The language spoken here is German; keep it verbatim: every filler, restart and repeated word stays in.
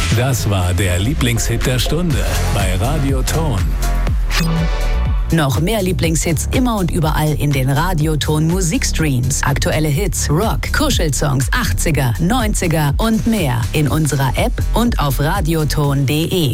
Das war der Lieblingshit der Stunde bei Radio Ton. Noch mehr Lieblingshits immer und überall in den Radioton Musikstreams. Aktuelle Hits, Rock, Kuschelsongs, achtziger, neunziger und mehr in unserer App und auf radioton punkt de.